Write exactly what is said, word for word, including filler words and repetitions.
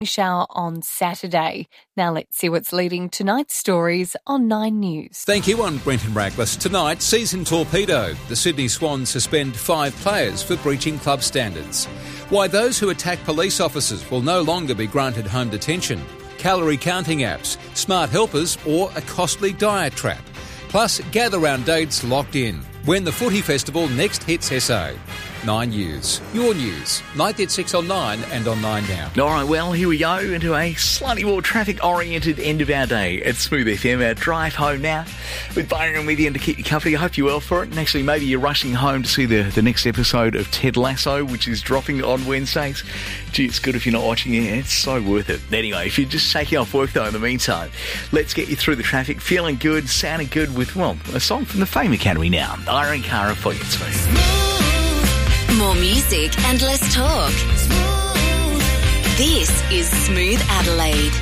shower on Saturday. Now let's see what's leading tonight's stories on Nine News. Thank you. I'm Brenton Raglas. Tonight, season torpedo. The Sydney Swans suspend five players for breaching club standards. Why those who attack police officers will no longer be granted home detention. Calorie counting apps, smart helpers or a costly diet trap. Plus, gather round dates locked in. When the Footy Festival next hits S A. Nine News. Your news. ninety at six on Nine and on Nine Now. All right, well, here we go into a slightly more traffic-oriented end of our day at Smooth F M. Our drive home now with Byron with you to keep you company. I hope you're well for it. And actually, maybe you're rushing home to see the, the next episode of Ted Lasso, which is dropping on Wednesdays. Gee, it's good if you're not watching it. It's so worth it. Anyway, if you're just taking off work, though, in the meantime, let's get you through the traffic. Feeling good, sounding good with, well, a song from the Fame Academy now. Irene Cara for you, Smooth. More music and less talk. This is Smooth Adelaide.